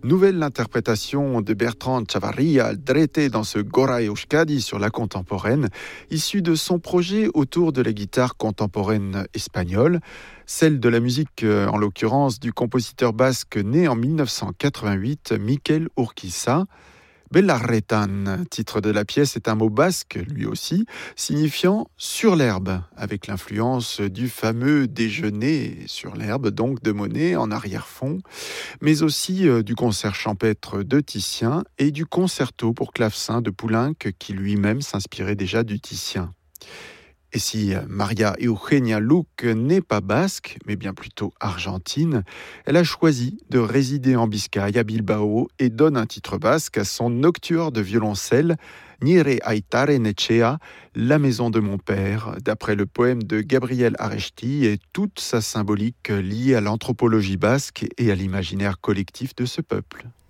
Nouvelle interprétation de Bertrand Chavarria Aldrete dans ce Gora Euskadi sur la contemporaine, issue de son projet autour de la guitare contemporaine espagnole, celle de la musique en l'occurrence du compositeur basque né en 1988, Mikel Urquiza. Belarretan, titre de la pièce, est un mot basque, lui aussi, signifiant sur l'herbe, avec l'influence du fameux déjeuner sur l'herbe, donc de Monet en arrière-fond, mais aussi du concert champêtre de Titien et du concerto pour clavecin de Poulenc, qui lui-même s'inspirait déjà du Titien. Et si Maria Eugenia Luc n'est pas basque, mais bien plutôt argentine, elle a choisi de résider en Biscaye, à Bilbao, et donne un titre basque à son nocturne de violoncelle, Nire Aitaren Etxea, la maison de mon père, d'après le poème de Gabriel Aresti et toute sa symbolique liée à l'anthropologie basque et à l'imaginaire collectif de ce peuple.